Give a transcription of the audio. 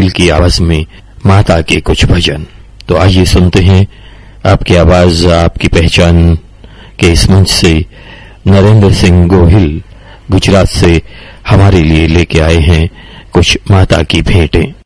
गोहिल की आवाज में माता के कुछ भजन। तो आइए सुनते हैं आपकी आवाज आपकी पहचान के इस मंच से नरेंद्र सिंह गोहिल गुजरात से हमारे लिए लेके आए हैं कुछ माता की भेंटें।